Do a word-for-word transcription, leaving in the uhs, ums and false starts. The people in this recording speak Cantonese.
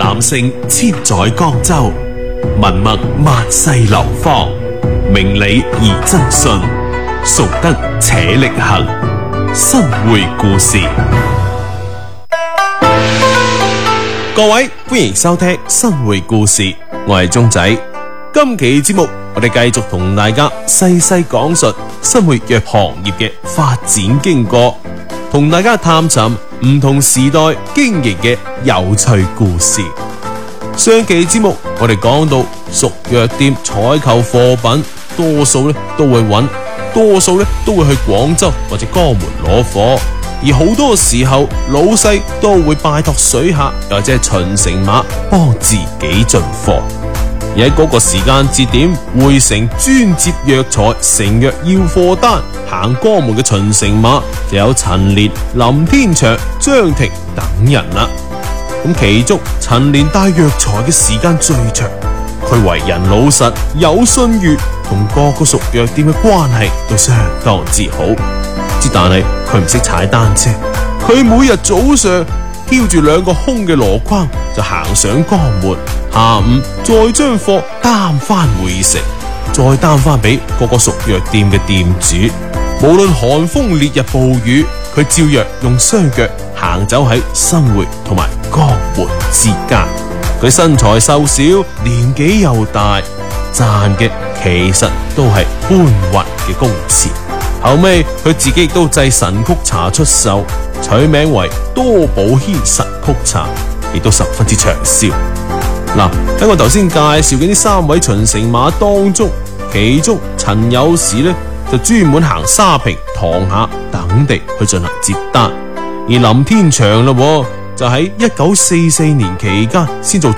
談勝千載江州，文墨萬世流芳。明理而真信，崇德且力行。新會故事，各位歡迎收聽新會故事，我係鐘仔。今期節目我哋繼續同大家細細講述新會藥行業嘅發展經過，同大家探尋唔同時代經營嘅有趣故事。上期節目我哋講到屬藥店採購貨品，多數咧都會揾，多數咧都會去廣州或者江門攞貨，而好多時候老細都會拜託水客或者係巡城馬幫自己進貨。而喺嗰個時間節點，匯成專接藥材成藥要貨單行江門嘅巡城馬就有陳年、林天祥、張庭等人啦。咁其中陳年帶藥材嘅時間最長，佢為人老實有信譽，同各個屬藥店嘅關係都相當之好。之但係佢唔識踩單車，佢每日早上挑住兩個空嘅籮筐就行上江門，下午再將貨擔翻回城，再擔翻俾各個屬藥店嘅店主。無論寒風烈日暴雨，佢照樣用雙腳行走喺新會同埋江門之間。佢身材瘦小，年紀又大，賺嘅其實都係搬運嘅工錢。後尾佢自己亦都製神曲茶出售，取名為多寶軒神曲茶，亦都十分之暢銷。嗱，喺我頭先介紹嘅呢三位巡城馬當中，其中陳有時呢就專門行沙坪、塘下等地去進行接單，而林天祥啦就喺一九四四年期間先做